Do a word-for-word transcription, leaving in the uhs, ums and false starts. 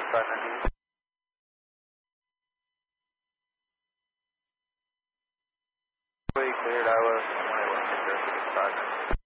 Delta ninety. Cleared, I was twenty-one, New Jersey, five ninety.